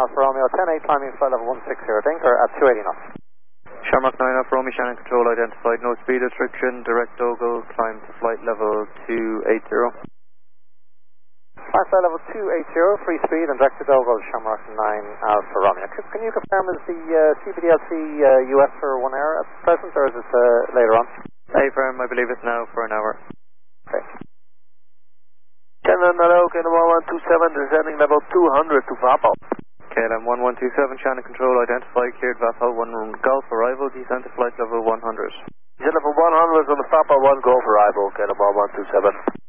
Alpha Romeo, 10-8, climbing flight level 160, Dinker at 280 knots. Shamrock 9 Alpha Romeo, Shannon Control identified, no speed restriction, direct Ogle, climb to flight level 280. Flight level 280, free speed and direct to Dogle, Shamrock 9 Alpha Romeo. Can you confirm is the CBDLC US for 1 hour at present, or is it later on? Affirm, I believe it's now for an hour. Okay. Shannon, hello, KLM 1127, descending level 200 to VAPO. KLM 1127, Shannon Control identified, cleared VAPO 1 Golf arrival, descend to flight level 100. Descend level 100 on the VAPO 1 Golf arrival, KLM 1127.